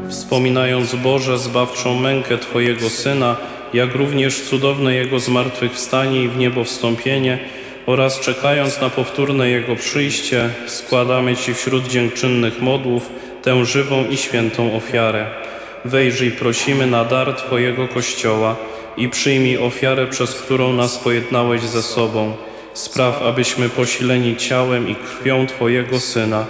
Wspominając Boże zbawczą mękę Twojego Syna, jak również cudowne Jego zmartwychwstanie i w niebo wstąpienie oraz czekając na powtórne Jego przyjście, składamy Ci wśród dziękczynnych modłów tę żywą i świętą ofiarę. Wejrzyj, prosimy, na dar Twojego Kościoła i przyjmij ofiarę, przez którą nas pojednałeś ze sobą. Spraw, abyśmy posileni ciałem i krwią Twojego Syna